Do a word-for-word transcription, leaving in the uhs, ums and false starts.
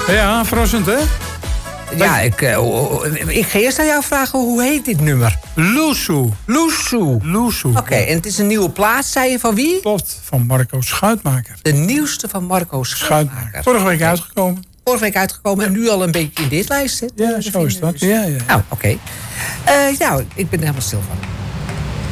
Ja, verrassend, hè? Ja, ik, uh, ik ga eerst aan jou vragen, hoe heet dit nummer? Loesoe. Loesoe. Loesoe. Oké, okay, en het is een nieuwe plaat, zei je, van wie? Klopt, van Marco Schuitmaker. De nieuwste van Marco Schuitmaker. Schuitmaker. Vorige week okay. uitgekomen. Vorige week uitgekomen en nu al een beetje in dit lijst. Ja, zo is dat. Ja, ja. Nou, oké. Okay. Uh, nou, ik ben er helemaal stil van.